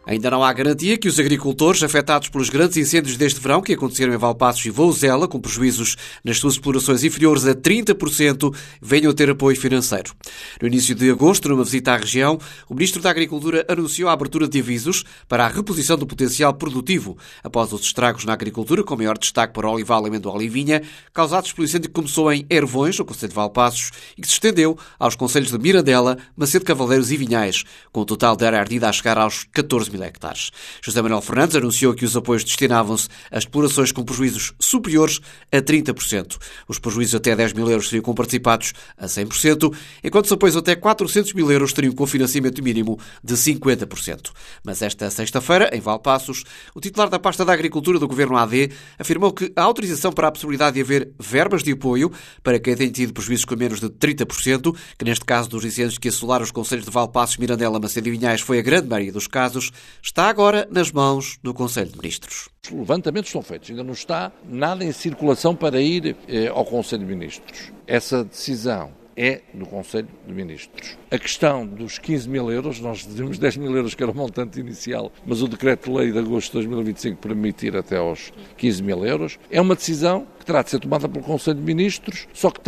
Ainda não há garantia que os agricultores afetados pelos grandes incêndios deste verão, que aconteceram em Valpaços e Vouzela, com prejuízos nas suas explorações inferiores a 30%, venham a ter apoio financeiro. No início de agosto, numa visita à região, o Ministro da Agricultura anunciou a abertura de avisos para a reposição do potencial produtivo após os estragos na agricultura, com maior destaque para o olival, amendoal e vinha, causados pelo incêndio que começou em Ervões, no concelho de Valpaços, e que se estendeu aos concelhos de Mirandela, Macedo Cavaleiros e Vinhais, com o total de área ardida a chegar aos 14 mil hectares. José Manuel Fernandes anunciou que os apoios destinavam-se a explorações com prejuízos superiores a 30%. Os prejuízos até 10 mil euros seriam comparticipados a 100%, enquanto os apoios até 400 mil euros teriam cofinanciamento mínimo de 50%. Mas esta sexta-feira, em Valpaços, o titular da pasta da Agricultura do Governo AD afirmou que a autorização para a possibilidade de haver verbas de apoio para quem tem tido prejuízos com menos de 30%, que neste caso dos incêndios que assolaram os concelhos de Valpaços, Mirandela, Macedo e Vinhais foi a grande maioria dos casos, está agora nas mãos do Conselho de Ministros. Os levantamentos estão feitos, ainda não está nada em circulação para ir ao Conselho de Ministros. Essa decisão é do Conselho de Ministros. A questão dos 15 mil euros, nós dizemos 10 mil euros que era o montante inicial, mas o Decreto-Lei de agosto de 2025 permite ir até aos 15 mil euros, é uma decisão que terá de ser tomada pelo Conselho de Ministros, só que